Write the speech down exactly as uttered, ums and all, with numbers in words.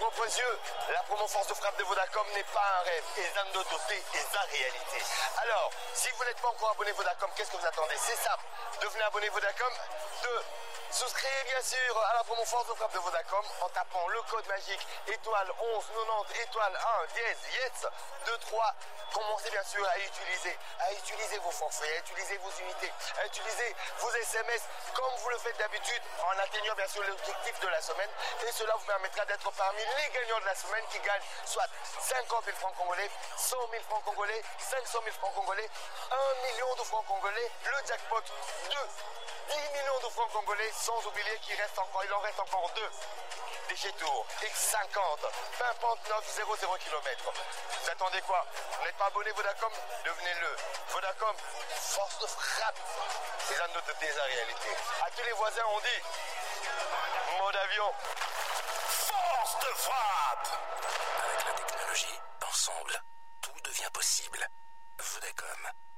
propres yeux, la promo force de frappe de Vodacom n'est pas un rêve. Et Zando doté est la réalité. Alors, si vous n'êtes pas encore abonné Vodacom, qu'est-ce que vous attendez? C'est simple. Devenez abonné Vodacom. Deux. Souscrivez bien sûr à la promo force de frappe de Vodacom en tapant le code magique étoile onze quatre-vingt-dix étoile un dièse yes deux trois. Commencez bien sûr à utiliser, à utiliser vos forfaits, à utiliser vos unités, à utiliser vos S M S comme vous le faites d'habitude en atteignant bien sûr l'objectif de la semaine. Et cela vous permettra d'être parmi les gagnants de la semaine qui gagnent soit cinquante mille francs congolais, cent mille francs congolais, cinq cent mille francs congolais, un million de francs congolais, le jackpot deux. dix millions de francs congolais, sans oublier qu'il reste encore, il en reste encore deux. Déchet Tour, X cinquante, vingt-neuf zéro zéro kilomètres. Vous attendez quoi? Vous n'êtes pas abonné Vodacom? Devenez-le. Vodacom, force de frappe. C'est un autre de la réalité. À tous les voisins, on dit mode avion. Force de frappe. Avec la technologie, ensemble, tout devient possible. Vodacom.